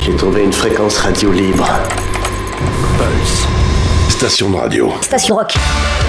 J'ai trouvé une fréquence radio libre. Pulse. Station de radio. Station rock.